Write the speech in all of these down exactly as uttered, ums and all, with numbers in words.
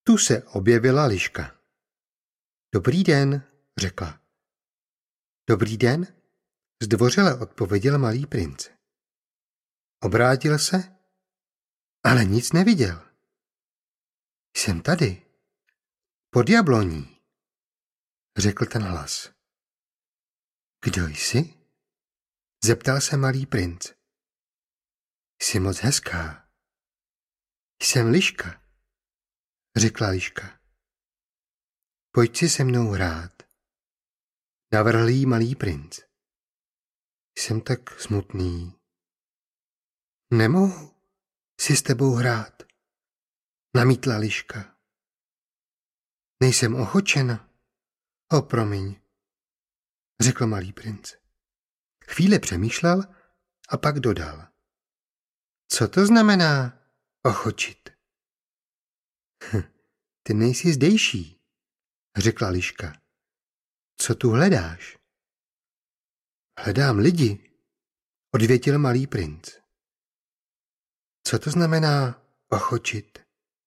Tu se objevila liška. Dobrý den, řekla. Dobrý den, zdvořile odpověděl malý princ. Obrátil se, ale nic neviděl. Jsem tady, pod jabloní, řekl ten hlas. Kdo jsi? Zeptal se malý princ. Jsi moc hezká. Jsem liška, řekla liška. Pojď si se mnou hrát, navrhl jí malý princ. Jsem tak smutný. Nemohu si s tebou hrát, namítla liška. Nejsem ochočena. O, promiň, řekl malý princ. Chvíli přemýšlel a pak dodal. Co to znamená ochočit? Hm, ty nejsi zdejší, řekla liška. Co tu hledáš? Hledám lidi, odvětil malý princ. Co to znamená ochočit?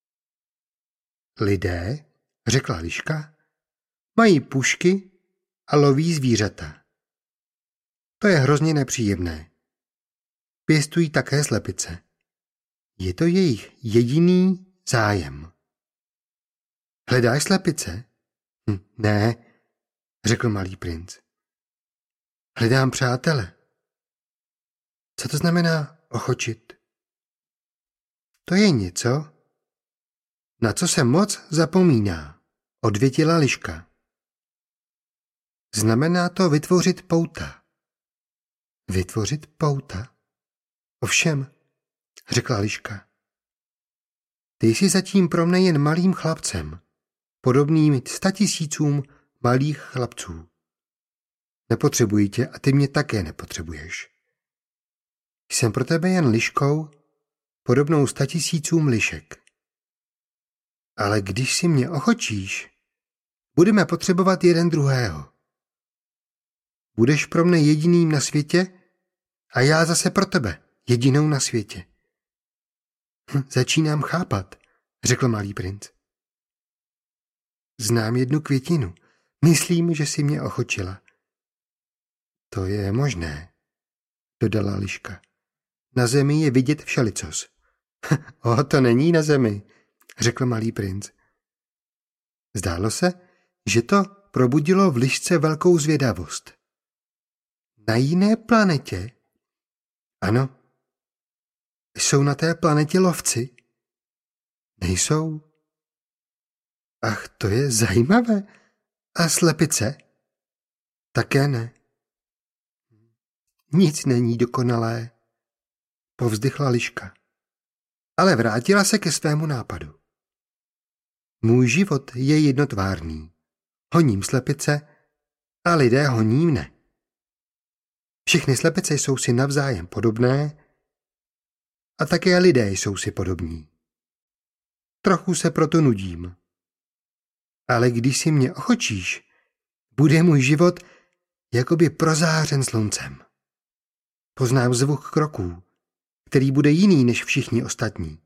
Lidé, řekla liška, mají pušky a loví zvířata. To je hrozně nepříjemné. Pěstují také slepice. Je to jejich jediný zájem. Hledáš slepice? Hm, ne, řekl malý princ. Hledám přátele. Co to znamená ochočit? To je něco, na co se moc zapomíná, odvětila liška. Znamená to vytvořit pouta. Vytvořit pouta? Ovšem, řekla liška. Ty jsi zatím pro mne jen malým chlapcem, podobným statisícům malých chlapců. Nepotřebuji tě a ty mě také nepotřebuješ. Jsem pro tebe jen liškou, podobnou statisícům lišek. Ale když si mě ochočíš, budeme potřebovat jeden druhého. Budeš pro mne jediným na světě a já zase pro tebe jedinou na světě. Hm, začínám chápat, řekl malý princ. Znám jednu květinu. Myslím, že si mě ochočila. To je možné, dodala liška. Na zemi je vidět všelicos. O, to není na zemi, řekl malý princ. Zdálo se, že to probudilo v lišce velkou zvědavost. Na jiné planetě? Ano. Jsou na té planetě lovci? Nejsou? Ach, to je zajímavé. A slepice? Také ne. Nic není dokonalé, povzdychla liška, ale vrátila se ke svému nápadu. Můj život je jednotvárný. Honím slepice a lidé honí mne. Všechny slepice jsou si navzájem podobné a také lidé jsou si podobní. Trochu se proto nudím. Ale když si mě ochočíš, bude můj život jakoby prozářen sluncem. Poznám zvuk kroků, který bude jiný než všichni ostatní.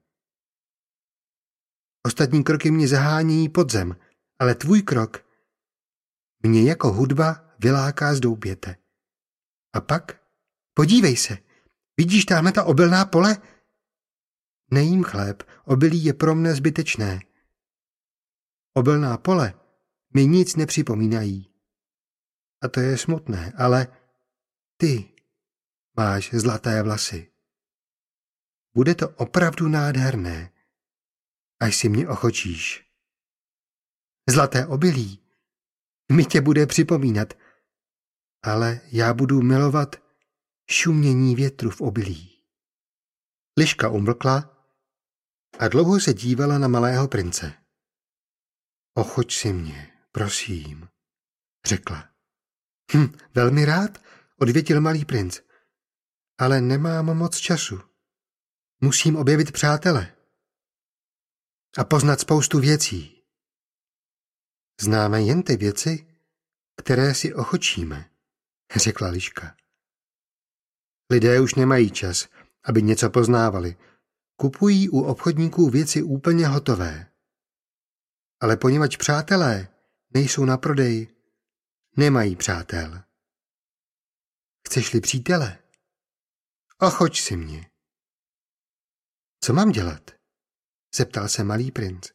Ostatní kroky mě zahánějí pod zem, ale tvůj krok mě jako hudba vyláká z doupěte. A pak? Podívej se, vidíš tamhle ta obilná pole? Nejím chléb, obilí je pro mne zbytečné. Obilná pole mi nic nepřipomínají. A to je smutné, ale ty máš zlaté vlasy. Bude to opravdu nádherné, až si mě ochočíš. Zlaté obilí mi tě bude připomínat, ale já budu milovat šumění větru v obilí. Liška umlkla a dlouho se dívala na malého prince. Ochoč si mě, prosím, řekla. Hm, velmi rád, odvětil malý princ, ale nemám moc času. Musím objevit přátele a poznat spoustu věcí. Známe jen ty věci, které si ochočíme, řekla liška. Lidé už nemají čas, aby něco poznávali. Kupují u obchodníků věci úplně hotové. Ale poněvadž přátelé nejsou na prodej, nemají přátel. Chceš-li přítele? Ochoť si mě. Co mám dělat? Zeptal se malý princ.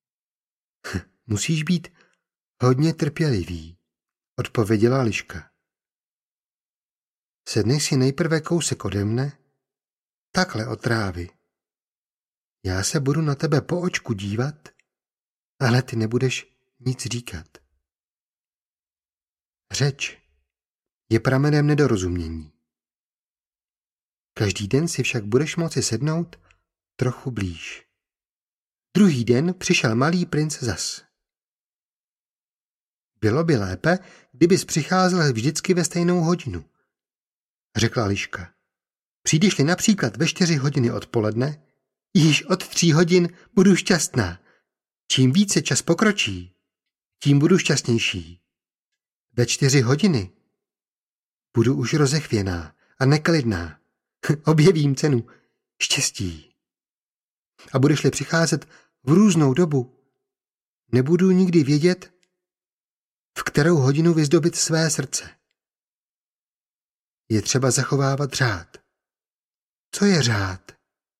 Musíš být hodně trpělivý, odpověděla liška. Sedni si nejprve kousek ode mne, takhle od trávy. Já se budu na tebe po očku dívat, ale ty nebudeš nic říkat. Řeč je pramenem nedorozumění. Každý den si však budeš moci sednout trochu blíž. Druhý den přišel malý princ zas. Bylo by lépe, kdybys přicházel vždycky ve stejnou hodinu, řekla liška. Přijdeš-li například ve čtyři hodiny odpoledne, již od tří hodin budu šťastná. Čím více čas pokročí, tím budu šťastnější. Ve čtyři hodiny budu už rozechvěná a neklidná. Objevím cenu štěstí. A budeš-li přicházet v různou dobu, nebudu nikdy vědět, v kterou hodinu vyzdobit své srdce. Je třeba zachovávat řád. Co je řád?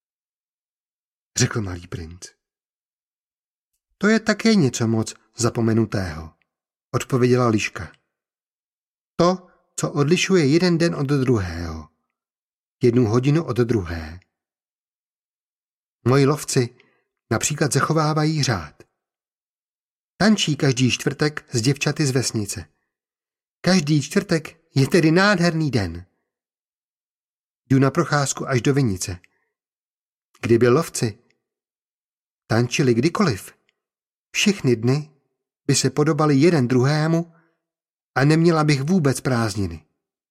Řekl malý princ. To je také něco moc zapomenutého, odpověděla liška. To, co odlišuje jeden den od druhého, jednu hodinu od druhé. Moji lovci například zachovávají řád. Tančí každý čtvrtek s děvčaty z vesnice. Každý čtvrtek je tedy nádherný den. Jdu na procházku až do vinice. Kdyby lovci tančili kdykoliv, všechny dny by se podobaly jeden druhému a neměla bych vůbec prázdniny.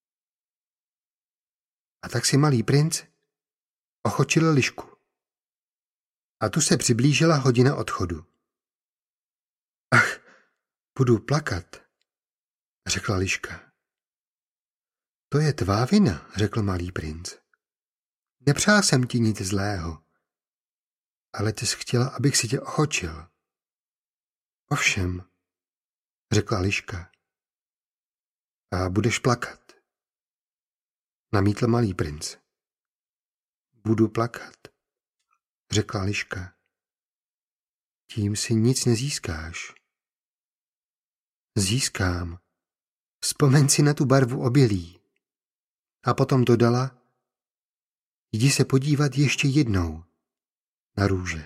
A tak si malý princ ochočil lišku. A tu se přiblížila hodina odchodu. Ach, budu plakat, řekla liška. To je tvá vina, řekl malý princ. Nepřál jsem ti nic zlého, ale ty jsi chtěla, abych si tě ochočil. Ovšem, řekla liška. A budeš plakat, namítl malý princ. Budu plakat, řekla liška. Tím si nic nezískáš. Získám. Vzpomeň si na tu barvu obilí. A potom dodala, jdi se podívat ještě jednou na růže.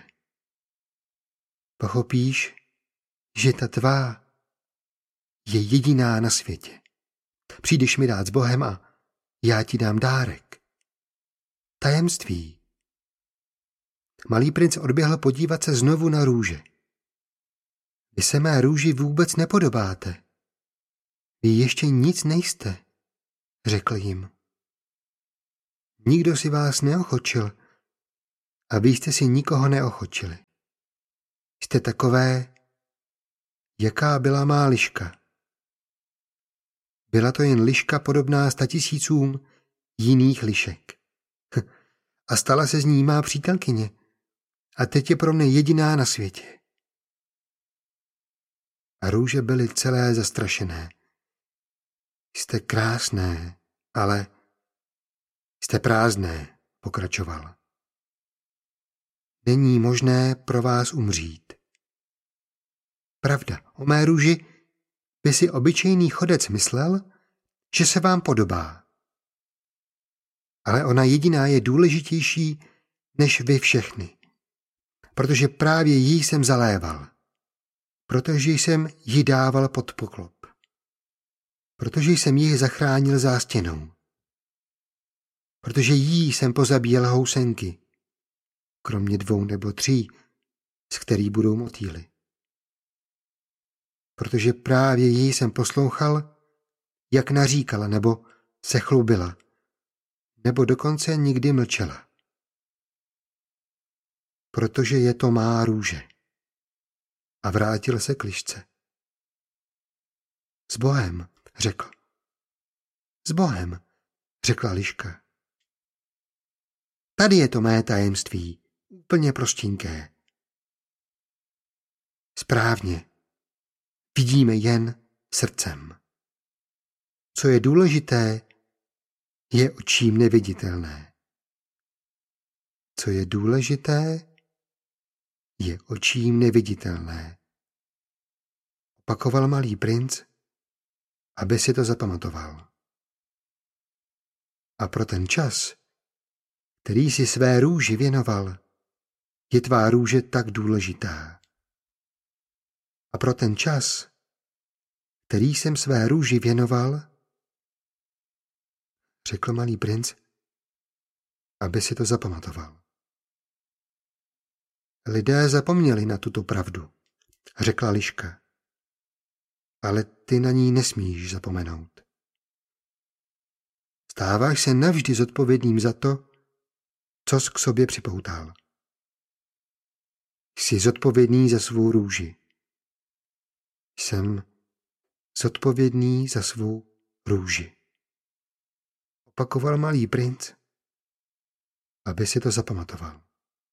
Pochopíš, že ta tvá je jediná na světě. Přijdeš mi dát s Bohem a já ti dám dárek. Tajemství. Malý princ odběhl podívat se znovu na růže. Vy se mé růži vůbec nepodobáte. Vy ještě nic nejste, řekl jim. Nikdo si vás neochočil a vy jste si nikoho neochočili. Jste takové, jaká byla má liška. Byla to jen liška podobná statisícům jiných lišek. A stala se z ní má přítelkyně. A teď je pro mne jediná na světě. A růže byly celé zastrašené. Jste krásné, ale jste prázdné, pokračoval. Není možné pro vás umřít. Pravda, o mé růži by si obyčejný chodec myslel, že se vám podobá. Ale ona jediná je důležitější než vy všechny. Protože právě jí jsem zaléval. Protože jsem ji dával pod poklop. Protože jsem ji zachránil zástěnou. Protože jí jsem pozabíjel housenky. Kromě dvou nebo tří, z kterých budou motýly. Protože právě jí jsem poslouchal, jak naříkala nebo se chlubila, nebo dokonce nikdy mlčela. Protože je to má růže. A vrátil se k lišce. S Bohem, řekl. S Bohem, řekla liška. Tady je to mé tajemství, úplně prostinké. Správně. Vidíme jen srdcem. Co je důležité, je očím neviditelné. Co je důležité, je očím neviditelné. Opakoval malý princ, aby si to zapamatoval. A pro ten čas, který si své růži věnoval, je tvá růže tak důležitá. A pro ten čas, který jsem své růži věnoval, řekl malý princ, aby si to zapamatoval. Lidé zapomněli na tuto pravdu, řekla liška. Ale ty na ní nesmíš zapomenout. Stáváš se navždy zodpovědným za to, co jsi k sobě připoutal. Jsi zodpovědný za svou růži. Jsem zodpovědný za svou růži. Opakoval malý princ, aby si to zapamatoval.